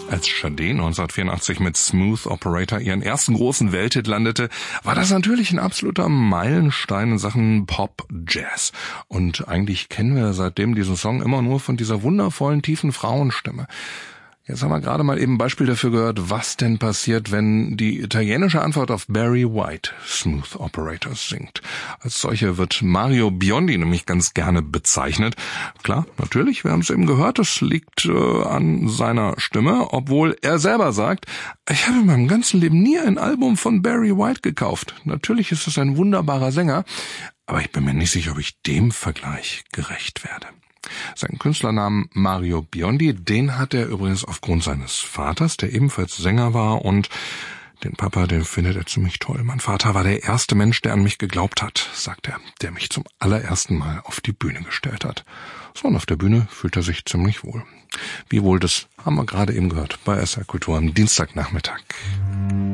Als Sade 1984 mit Smooth Operator ihren ersten großen Welthit landete, war das natürlich ein absoluter Meilenstein in Sachen Pop-Jazz. Und eigentlich kennen wir seitdem diesen Song immer nur von dieser wundervollen, tiefen Frauenstimme. Jetzt haben wir gerade mal eben ein Beispiel dafür gehört, was denn passiert, wenn die italienische Antwort auf Barry White Smooth Operator singt. Als solche wird Mario Biondi nämlich ganz gerne bezeichnet. Klar, natürlich, wir haben es eben gehört, das liegt an seiner Stimme, obwohl er selber sagt, ich habe in meinem ganzen Leben nie ein Album von Barry White gekauft. Natürlich ist es ein wunderbarer Sänger, aber ich bin mir nicht sicher, ob ich dem Vergleich gerecht werde. Seinen Künstlernamen Mario Biondi, den hat er übrigens aufgrund seines Vaters, der ebenfalls Sänger war, und den Papa, den findet er ziemlich toll. Mein Vater war der erste Mensch, der an mich geglaubt hat, sagt er, der mich zum allerersten Mal auf die Bühne gestellt hat. So, und auf der Bühne fühlt er sich ziemlich wohl. Wie wohl, das haben wir gerade eben gehört bei SR Kultur am Dienstagnachmittag.